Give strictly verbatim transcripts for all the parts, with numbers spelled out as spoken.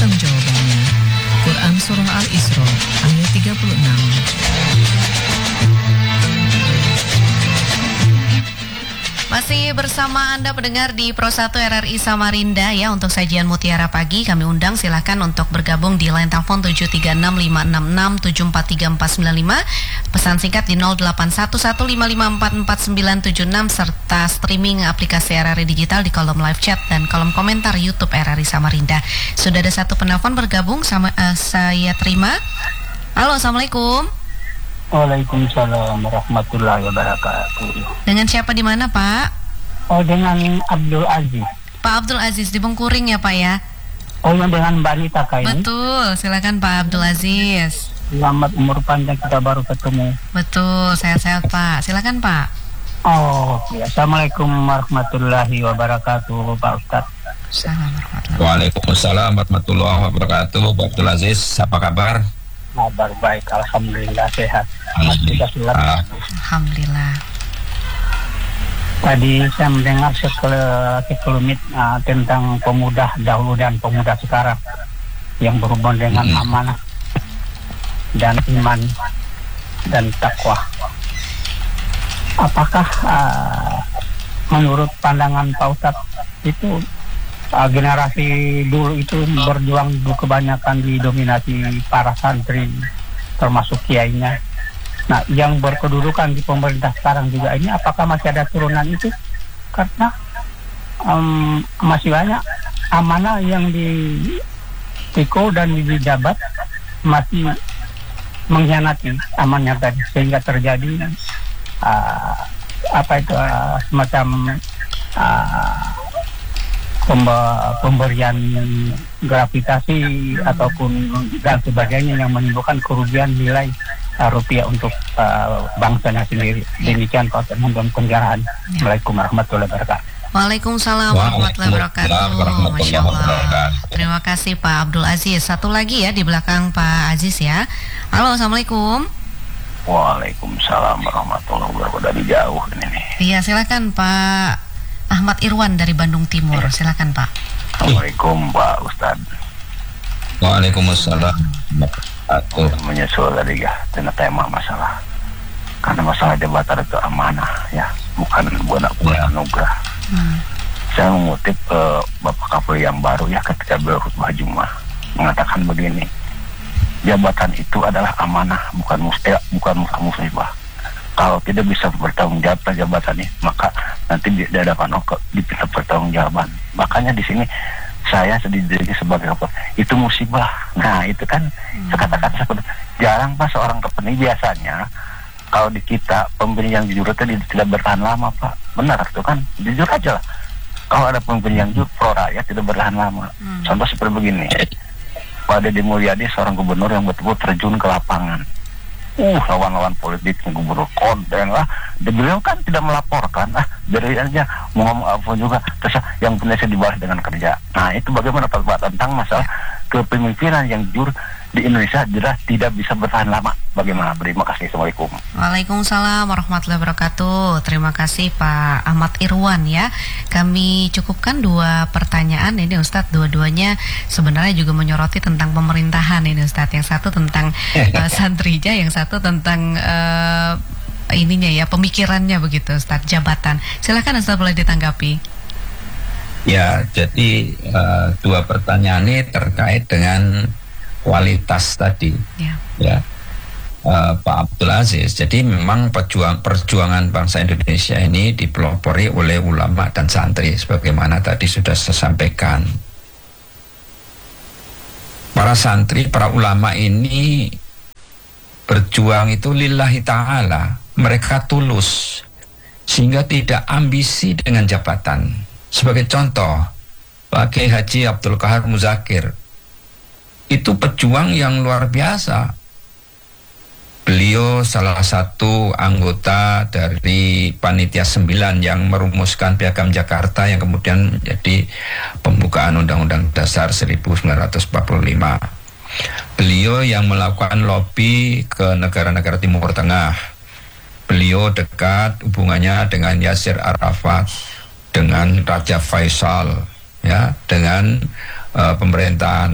sistem jawabannya. Quran Surah Al-Isra ayat tiga puluh enam. Masih bersama Anda pendengar di Pro satu R R I Samarinda ya. Untuk sajian Mutiara Pagi kami undang silahkan untuk bergabung di line telepon tujuh tiga enam lima enam enam tujuh empat tiga empat sembilan lima, pesan singkat di nol delapan satu satu lima lima empat empat sembilan tujuh enam, serta streaming aplikasi R R I Digital di kolom live chat dan kolom komentar YouTube R R I Samarinda. Sudah ada satu penelpon bergabung, sama uh, saya terima. Halo, Assalamualaikum. Waalaikumsalam warahmatullahi wabarakatuh. Dengan siapa di mana, Pak? Oh, dengan Abdul Aziz. Pak Abdul Aziz di Bengkuring ya, Pak ya? Oh, yang dengan Mbak Nita kah ini? Betul, silakan Pak Abdul Aziz. Selamat umur panjang, kita baru ketemu. Betul, sehat-sehat Pak. Silakan Pak. Oh, ya. Assalamualaikum warahmatullahi wabarakatuh, Pak Ustadz. Assalamualaikum. Waalaikumsalam warahmatullahi wabarakatuh. Pak Abdul Aziz, apa kabar? Kabar baik, alhamdulillah sehat. Alhamdulillah. Alhamdulillah. Tadi saya mendengar sekelumit uh, tentang pemuda dahulu dan pemuda sekarang yang berhubungan dengan hmm. amanah dan iman dan takwa. Apakah uh, menurut pandangan Pak Ustadz itu uh, generasi dulu itu berjuang dulu kebanyakan didominasi para santri termasuk kiainya? Nah, yang berkedudukan di pemerintah sekarang juga ini apakah masih ada turunan itu? Karena um, masih banyak amanah yang dipikul dan dijabat masih mengkhianati amanah tadi, sehingga terjadi uh, apa itu uh, semacam uh, pembe- pemberian gravitasi ataupun dan sebagainya yang menimbulkan kerugian nilai Uh, rupiah untuk uh, bangsanya sendiri. Demikian Pak Teman Kenjaraan. Assalamualaikum warahmatullahi wabarakatuh. Waalaikumsalam warahmatullahi wabarakatuh. Masya Allah. Terima kasih Pak Abdul Aziz. Satu lagi ya di belakang Pak Aziz ya. Halo, Assalamualaikum. Waalaikumsalam warahmatullahi wabarakatuh. Dari jauh ini nih. Iya, silakan Pak Ahmad Irwan dari Bandung Timur. Silakan Pak. Assalamualaikum Pak Ustadz. Waalaikumsalam. Aku menyusul tadi ya tentang tema masalah, karena masalah jabatan itu amanah ya, bukan bukan bukan anugerah. Hmm. Saya mengutip uh, Bapak Kapolri yang baru ya ketika beliau khutbah Jumat mengatakan begini, jabatan itu adalah amanah, bukan mustia, bukan musibah. Kalau tidak bisa bertanggung jawab jabatan ini, maka nanti di hadapan Allah dipinta pertanggungjawaban. Makanya di sini saya sedih sebagai apa itu musibah. Nah itu kan hmm. saya katakan seperti jarang Pak seorang kepeni, biasanya kalau di kita pemimpin yang jujur itu tidak bertahan lama Pak. Benar itu kan, jujur aja lah. Kalau ada pemimpin yang jujur pro rakyat tidak bertahan lama. hmm. Contoh seperti begini, Pak Deddy Mulyadi seorang gubernur yang betul-betul terjun ke lapangan. Uh, lawan-lawan politiknya gubernur konten lah. Dan beliau kan tidak melaporkan, ah dari aja mau ngomong apa juga, terus yang punya saya dibalas dengan kerja. Nah itu bagaimana Pak tentang masalah kepemimpinan yang jujur di Indonesia jelas tidak bisa bertahan lama. Bagaimana? Terima kasih. Assalamualaikum. Waalaikumsalam warahmatullahi wabarakatuh. Terima kasih Pak Ahmad Irwan ya. Kami cukupkan dua pertanyaan ini Ustadz, dua-duanya sebenarnya juga menyoroti tentang pemerintahan ini Ustadz. Yang satu tentang uh, santrija, yang satu tentang uh, ininya ya, pemikirannya begitu Ustadz, jabatan. Silakan Ustadz, boleh ditanggapi. Ya, jadi uh, dua pertanyaan ini terkait dengan kualitas tadi. Ya. Ya. Uh, Pak Abdul Aziz, jadi memang perjuang, perjuangan bangsa Indonesia ini dipelopori oleh ulama dan santri sebagaimana tadi sudah saya sampaikan. Para santri, para ulama ini berjuang itu lillahi ta'ala, mereka tulus sehingga tidak ambisi dengan jabatan. Sebagai contoh, Pak Kiai Haji Abdul Qahar Muzakir itu pejuang yang luar biasa. Beliau salah satu anggota dari Panitia sembilan yang merumuskan Piagam Jakarta yang kemudian menjadi pembukaan Undang-Undang Dasar seribu sembilan ratus empat puluh lima. Beliau yang melakukan lobby ke negara-negara Timur Tengah. Beliau dekat hubungannya dengan Yasir Arafat, dengan Raja Faisal, ya, dengan uh, pemerintahan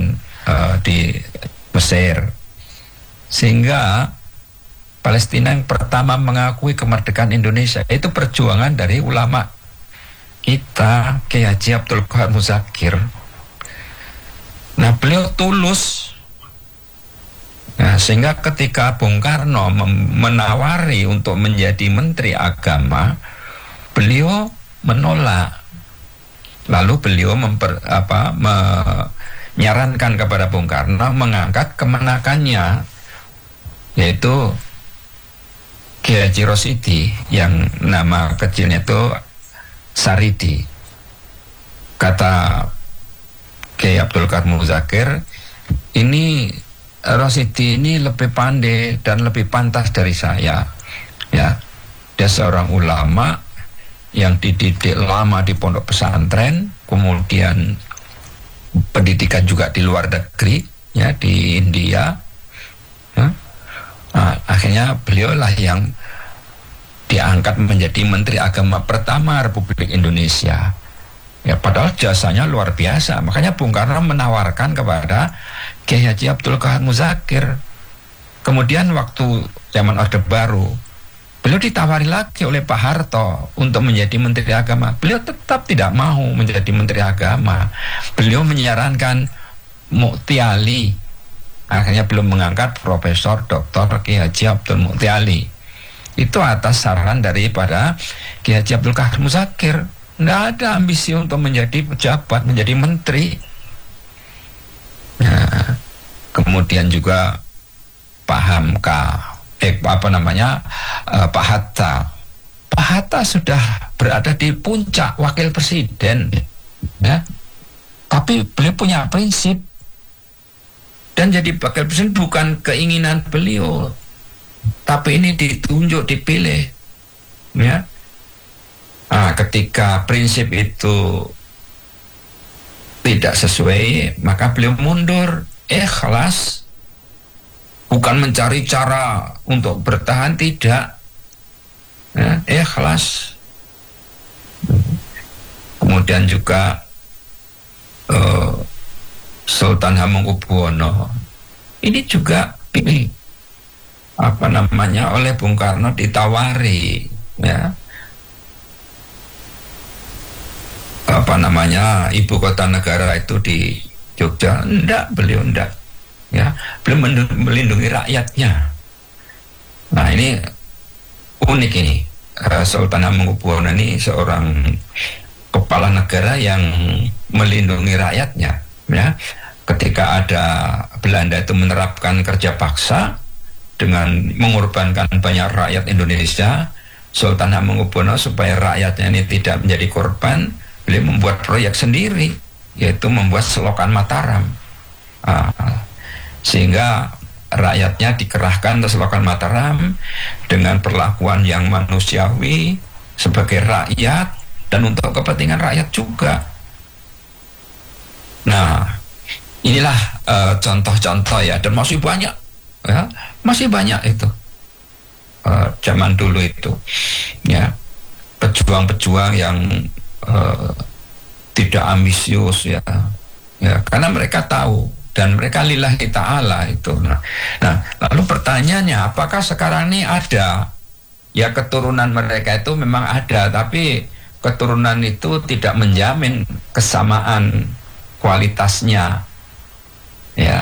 uh, di Mesir, sehingga Palestina yang pertama mengakui kemerdekaan Indonesia itu perjuangan dari ulama kita, Kiai Haji Abdul Qahar Muzakir. Nah, beliau tulus. Nah, sehingga ketika Bung Karno menawari untuk menjadi Menteri Agama, beliau menolak. Lalu beliau memper, apa, menyarankan kepada Bung Karno mengangkat kemenakannya, yaitu Kiai Haji Rosidi, yang nama kecilnya itu Saridi. Kata Kiai Abdul Qahar Muzakir, ini Rosidi ini lebih pandai dan lebih pantas dari saya. Ya, dia seorang ulama yang dididik lama di pondok pesantren, kemudian pendidikan juga di luar negeri, ya, di India. Ya. Nah, akhirnya beliau lah yang diangkat menjadi Menteri Agama pertama Republik Indonesia. Ya, padahal jasanya luar biasa. Makanya Bung Karno menawarkan kepada Kiai Haji Abdul Qahar Muzakir. Kemudian waktu zaman Orde Baru, beliau ditawari lagi oleh Pak Harto untuk menjadi Menteri Agama. Beliau tetap tidak mau menjadi Menteri Agama. Beliau menyarankan Mukti Ali. Akhirnya beliau mengangkat Profesor Doktor Kiai Haji Abdul Mukti Ali. Itu atas saran daripada Kiai Haji Abdul Qahar Muzakir. Nggak ada ambisi untuk menjadi pejabat, menjadi menteri. Nah, kemudian juga Pak Hamka, eh apa namanya, uh, Pak Hatta. Pak Hatta sudah berada di puncak wakil presiden, ya. Tapi beliau punya prinsip, dan jadi wakil presiden bukan keinginan beliau, tapi ini ditunjuk, dipilih, ya. Nah, ketika prinsip itu tidak sesuai, maka beliau mundur, ikhlas, bukan mencari cara untuk bertahan, tidak, ya, ikhlas. Kemudian juga uh, Sultan Hamengkubuwono ini juga pilih, apa namanya, oleh Bung Karno ditawari, ya, apa namanya, ibu kota negara itu di Jogja. Enggak, beliau enggak, ya, beliau melindungi rakyatnya. Nah, ini unik ini. Sultan Hamengkubuwono ini seorang kepala negara yang melindungi rakyatnya, ya. Ketika ada Belanda itu menerapkan kerja paksa dengan mengorbankan banyak rakyat Indonesia, Sultan Hamengkubuwono supaya rakyatnya ini tidak menjadi korban, beliau membuat proyek sendiri, yaitu membuat selokan Mataram, uh, sehingga rakyatnya dikerahkan ke selokan Mataram dengan perlakuan yang manusiawi sebagai rakyat dan untuk kepentingan rakyat juga. Nah, inilah uh, contoh-contoh, ya, dan masih banyak, ya, masih banyak itu uh, zaman dulu itu, ya, pejuang-pejuang yang Uh, tidak ambisius, ya, ya, karena mereka tahu dan mereka lillahi ta'ala itu. Nah, nah, lalu pertanyaannya, apakah sekarang ini ada, ya, keturunan mereka itu memang ada, tapi keturunan itu tidak menjamin kesamaan kualitasnya, ya.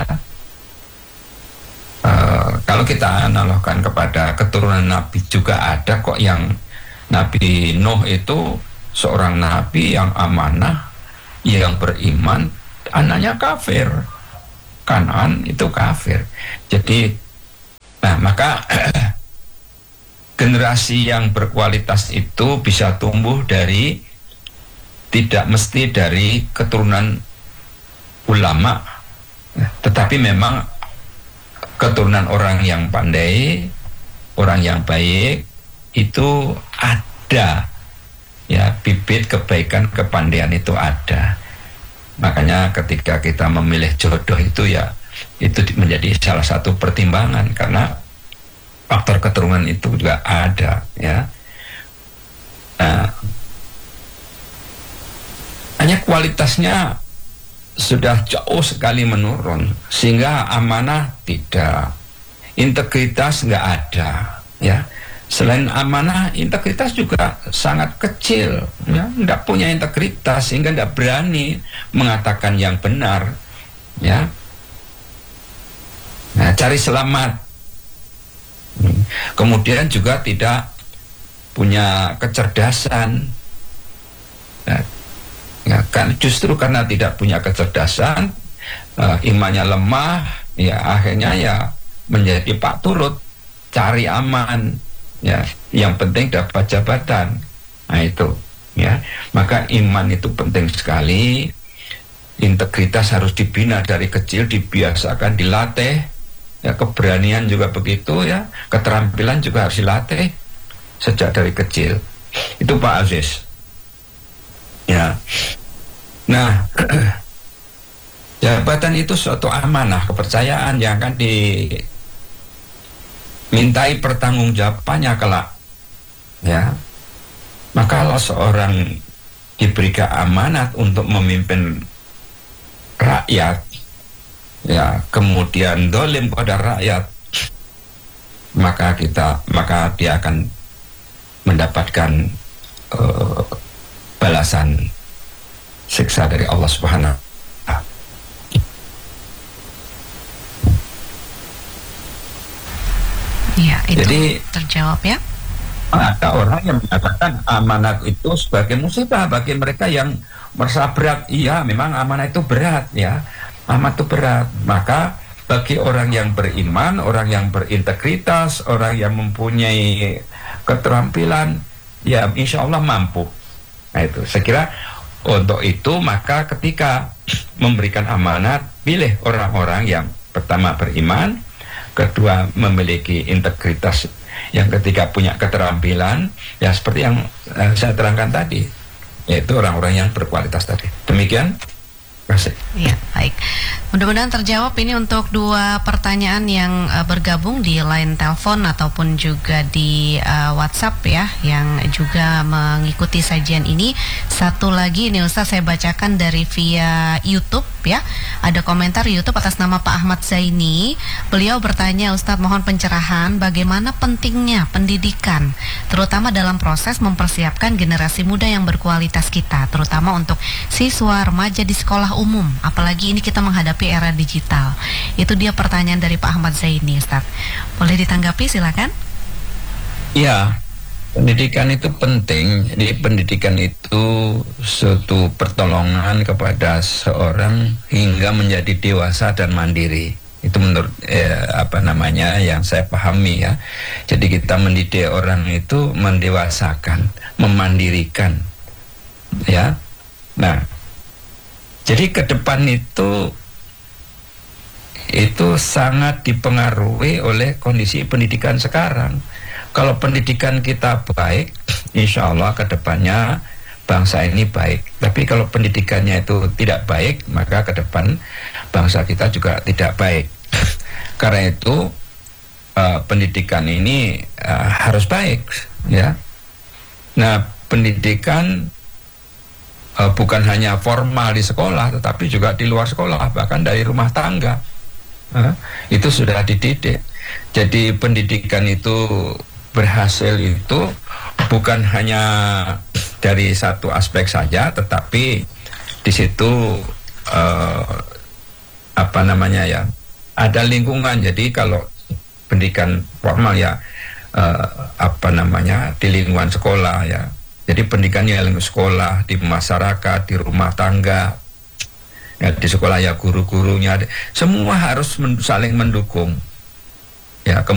Uh, kalau kita analogkan kepada keturunan Nabi juga ada kok, yang Nabi Nuh itu seorang nabi yang amanah, yang beriman, anaknya kafir, Kanaan itu kafir. Jadi, nah, maka generasi yang berkualitas itu bisa tumbuh dari, tidak mesti dari keturunan ulama, tetapi memang keturunan orang yang pandai, orang yang baik itu ada. Ya, bibit kebaikan, kepandaian itu ada. Makanya ketika kita memilih jodoh itu, ya, itu menjadi salah satu pertimbangan, karena faktor keturunan itu juga ada, ya. Nah, hanya kualitasnya sudah jauh sekali menurun, sehingga amanah tidak, integritas nggak ada, ya. Selain amanah, integritas juga sangat kecil, ya, nggak punya integritas sehingga nggak berani mengatakan yang benar, ya. Nah, cari selamat. Kemudian juga tidak punya kecerdasan. Nah, ya, kan justru karena tidak punya kecerdasan, uh, imannya lemah, ya akhirnya ya menjadi pak turut, cari aman, ya yang penting dapat jabatan. Nah itu, ya maka iman itu penting sekali. Integritas harus dibina dari kecil, dibiasakan, dilatih. Ya, keberanian juga begitu, ya, keterampilan juga harus dilatih sejak dari kecil. Itu Pak Aziz. Ya. Nah, jabatan itu suatu amanah, kepercayaan yang akan dimintai pertanggungjawabannya kelak. Ya. Maka kalau seorang diberikan amanat untuk memimpin rakyat, ya, kemudian dolim pada rakyat, maka kita, maka dia akan mendapatkan uh, balasan siksa dari Allah Subhanahu. Ya, itu jadi terjawab ya. Ada orang yang mengatakan amanat itu sebagai musibah bagi mereka yang merasa berat. Iya, memang amanat itu berat, ya. Amanat itu berat. Maka bagi orang yang beriman, orang yang berintegritas, orang yang mempunyai keterampilan, ya insya Allah mampu. Nah itu, saya kira untuk itu maka ketika memberikan amanat, pilih orang-orang yang pertama beriman, kedua memiliki integritas, yang ketiga punya keterampilan, ya seperti yang eh, saya terangkan tadi, yaitu orang-orang yang berkualitas tadi. Demikian. Kasih. Ya, baik. Mudah-mudahan terjawab ini untuk dua pertanyaan yang uh, bergabung di line telepon ataupun juga di uh, WhatsApp ya, yang juga mengikuti sajian ini. Satu lagi ini Ustaz saya bacakan dari via YouTube ya. Ada komentar YouTube atas nama Pak Ahmad Zaini. Beliau bertanya, Ustaz mohon pencerahan bagaimana pentingnya pendidikan, terutama dalam proses mempersiapkan generasi muda yang berkualitas kita, terutama untuk siswa remaja di sekolah umum, apalagi ini kita menghadapi era digital. Itu dia pertanyaan dari Pak Ahmad Zaini, Ustaz. Boleh ditanggapi, silakan. Ya, pendidikan itu penting. Jadi pendidikan itu suatu pertolongan kepada seorang hingga menjadi dewasa dan mandiri. Itu menurut eh, apa namanya yang saya pahami ya. Jadi kita mendidik orang itu mendewasakan, memandirikan, ya. Nah, jadi ke depan itu itu sangat dipengaruhi oleh kondisi pendidikan sekarang. Kalau pendidikan kita baik, insya Allah ke depannya bangsa ini baik. Tapi kalau pendidikannya itu tidak baik, maka ke depan bangsa kita juga tidak baik. Karena itu uh, pendidikan ini uh, harus baik, ya. Nah, pendidikan Uh, bukan hanya formal di sekolah, tetapi juga di luar sekolah, bahkan dari rumah tangga, uh, itu sudah dididik. Jadi pendidikan itu berhasil itu bukan hanya dari satu aspek saja, tetapi di situ uh, apa namanya ya, ada lingkungan. Jadi kalau pendidikan formal ya uh, apa namanya di lingkungan sekolah ya. Jadi pendidikannya di sekolah, di masyarakat, di rumah tangga, ya, di sekolah ya guru-gurunya, semua harus men- saling mendukung. Ya,